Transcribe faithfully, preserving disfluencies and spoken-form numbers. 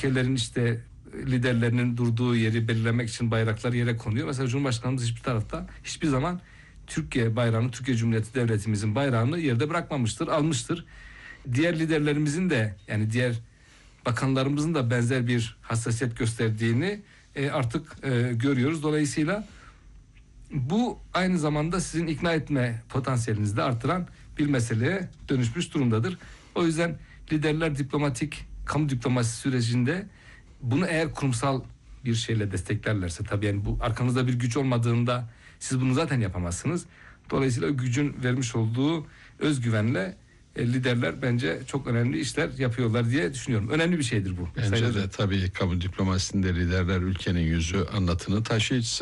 ülkelerin işte liderlerinin durduğu yeri belirlemek için bayraklar yere konuyor. Mesela Cumhurbaşkanımız hiçbir tarafta hiçbir zaman Türkiye bayrağını, Türkiye Cumhuriyeti Devletimizin bayrağını yerde bırakmamıştır, almıştır. Diğer liderlerimizin de, yani diğer bakanlarımızın da benzer bir hassasiyet gösterdiğini e, artık e, görüyoruz. Dolayısıyla bu aynı zamanda sizin ikna etme potansiyelinizi de artıran bir meseleye dönüşmüş durumdadır. O yüzden liderler diplomatik, kamu diplomasisi sürecinde bunu eğer kurumsal bir şeyle desteklerlerse, tabii yani bu arkanızda bir güç olmadığında siz bunu zaten yapamazsınız. Dolayısıyla o gücün vermiş olduğu özgüvenle e, liderler bence çok önemli işler yapıyorlar diye düşünüyorum. Önemli bir şeydir bu. Bence Sayılır. de tabii kamu diplomasisinde liderler ülkenin yüzü, anlatını taşıyıcısı.